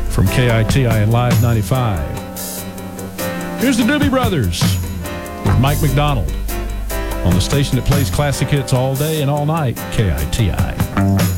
from KITI and Live 95. Here's the Doobie Brothers with Mike McDonald on the station that plays classic hits all day and all night, KITI.